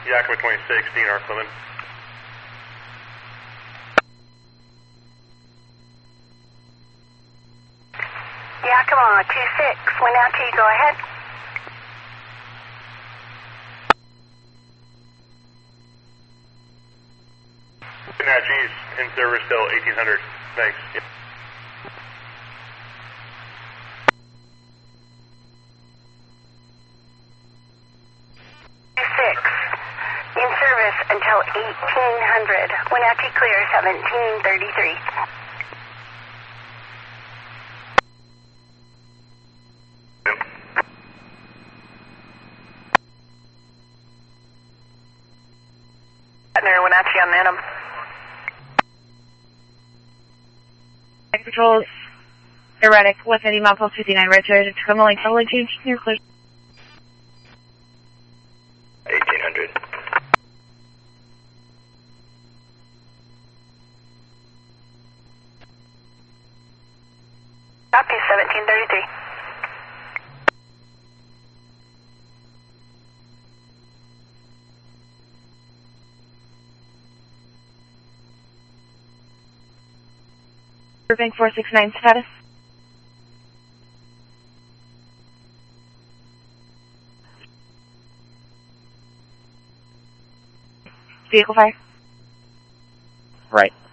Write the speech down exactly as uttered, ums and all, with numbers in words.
Yakima twenty-six, D N R Clement. Yakima two six, Wenatchee, go ahead. Wenatchee's in service till eighteen hundred. Thanks. Yep. two six, in service until eighteen hundred. Wenatchee clear, seventeen thirty-three. Wenatchee on Manum. Controls erratic with any mile pulse fifty-nine right to Tacoma Lake, L A change near clear. eighteen hundred. Copy, seventeen thirty-three. Bank four six nine status. Vehicle fire. Right.